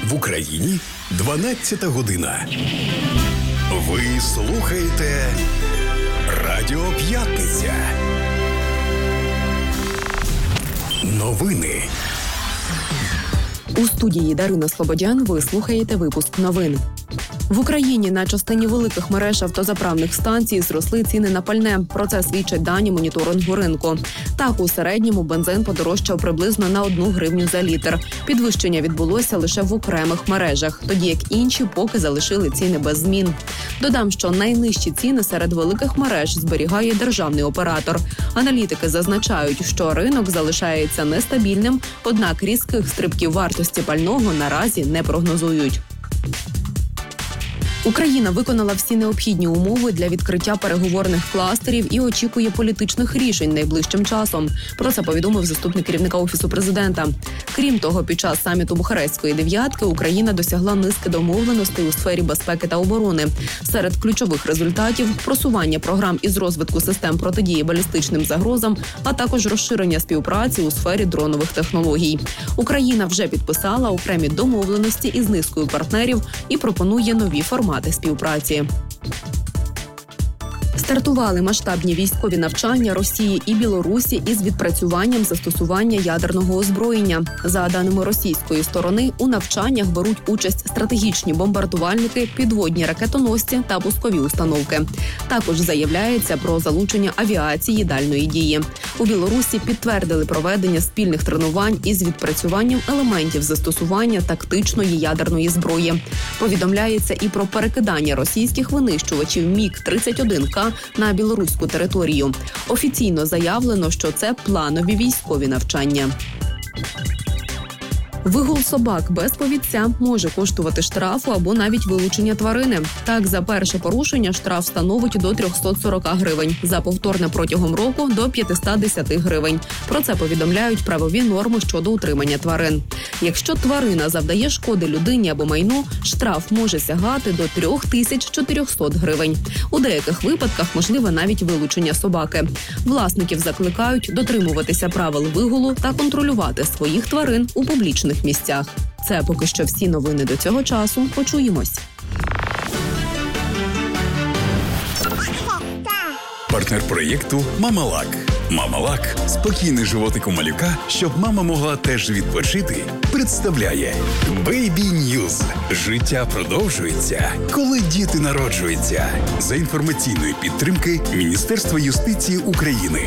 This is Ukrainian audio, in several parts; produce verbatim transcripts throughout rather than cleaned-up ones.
В Україні дванадцята година. Ви слухаєте Радіо П'ятниця. Новини. У студії Дарина Слободян ви слухаєте випуск новин. В Україні на частині великих мереж автозаправних станцій зросли ціни на пальне. Про це свідчать дані моніторингу ринку. Так, у середньому бензин подорожчав приблизно на одну гривню за літр. Підвищення відбулося лише в окремих мережах, тоді як інші поки залишили ціни без змін. Додам, що найнижчі ціни серед великих мереж зберігає державний оператор. Аналітики зазначають, що ринок залишається нестабільним, однак різких стрибків вартості пального наразі не прогнозують. Україна виконала всі необхідні умови для відкриття переговорних кластерів і очікує політичних рішень найближчим часом. Про це повідомив заступник керівника Офісу президента. Крім того, під час саміту Бухарестської дев'ятки Україна досягла низки домовленостей у сфері безпеки та оборони. Серед ключових результатів – просування програм із розвитку систем протидії балістичним загрозам, а також розширення співпраці у сфері дронових технологій. Україна вже підписала окремі домовленості із низкою партнерів і пропонує нові формати співпраці. Стартували масштабні військові навчання Росії і Білорусі із відпрацюванням застосування ядерного озброєння. За даними російської сторони, у навчаннях беруть участь стратегічні бомбардувальники, підводні ракетоносці та пускові установки. Також заявляється про залучення авіації дальної дії. У Білорусі підтвердили проведення спільних тренувань із відпрацюванням елементів застосування тактичної ядерної зброї. Повідомляється і про перекидання російських винищувачів міг тридцять один ка на білоруську територію. Офіційно заявлено, що це планові військові навчання. Вигул собак без повідця може коштувати штрафу або навіть вилучення тварини. Так, за перше порушення штраф становить до триста сорок гривень, за повторне протягом року – до п'ятсот десять гривень. Про це повідомляють правові норми щодо утримання тварин. Якщо тварина завдає шкоди людині або майну, штраф може сягати до три тисячі чотириста гривень. У деяких випадках можливе навіть вилучення собаки. Власників закликають дотримуватися правил вигулу та контролювати своїх тварин у публічних місцях. Це поки що всі новини до цього часу. Почуємось. Партнер проєкту «Мамалак». «Мамалак» – спокійний животик у малюка, щоб мама могла теж відпочити, представляє Baby News. Життя продовжується, коли діти народжуються. За інформаційної підтримки Міністерства юстиції України.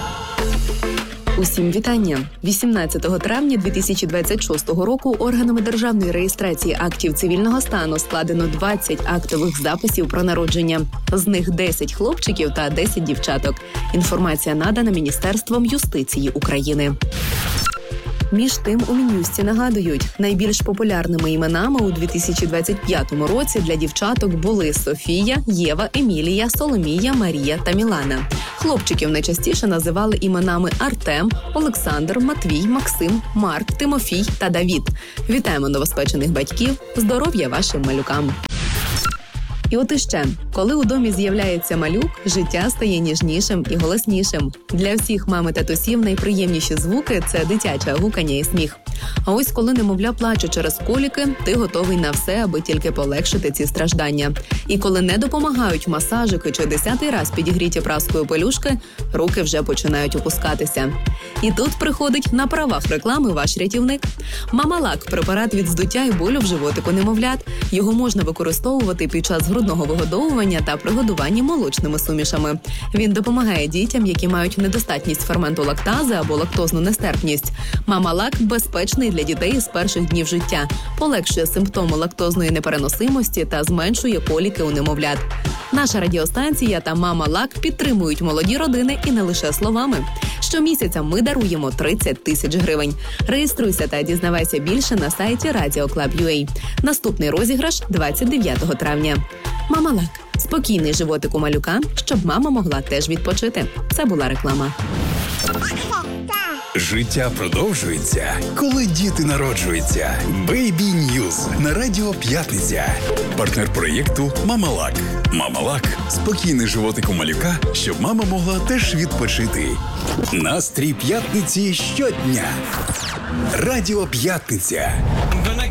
Усім вітання! вісімнадцятого травня дві тисячі двадцять шостого року органами державної реєстрації актів цивільного стану складено двадцять актових записів про народження. З них десять хлопчиків та десять дівчаток. Інформація надана Міністерством юстиції України. Між тим, у Мін'юсті нагадують, найбільш популярними іменами у дві тисячі двадцять п'ятому році для дівчаток були Софія, Єва, Емілія, Соломія, Марія та Мілана. Хлопчиків найчастіше називали іменами Артем, Олександр, Матвій, Максим, Марк, Тимофій та Давід. Вітаємо новоспечених батьків, здоров'я вашим малюкам! І от іще, коли у домі з'являється малюк, життя стає ніжнішим і голоснішим. Для всіх мам і татусів найприємніші звуки – це дитяче гукання і сміх. А ось коли немовля плаче через коліки, ти готовий на все, аби тільки полегшити ці страждання. І коли не допомагають масажики чи десятий раз підігріті праскою пелюшки, руки вже починають опускатися. І тут приходить на правах реклами ваш рятівник. Мамалак – препарат від здуття і болю в животику немовлят. Його можна використовувати під час грудного вигодовування та при годуванні молочними сумішами. Він допомагає дітям, які мають недостатність ферменту лактази або лактозну нестерпність. Мамалак безпечний для дітей з перших днів життя, полегшує симптоми лактозної непереносимості та зменшує коліки у немовлят. Наша радіостанція та Мамалак підтримують молоді родини і не лише словами. Щомісяця ми даруємо тридцять тисяч гривень. Реєструйся та дізнавайся більше на сайті радіо клаб крапка ю а. Наступний розіграш двадцять дев'ятого травня. Мамалак – спокійний животик у малюка, щоб мама могла теж відпочити. Це була реклама. Життя продовжується, коли діти народжуються. Baby News на Радіо П'ятниця. Партнер проєкту «Мамалак». «Мамалак» – спокійний животик у малюка, щоб мама могла теж відпочити. Настрій п'ятниці щодня. Радіо П'ятниця.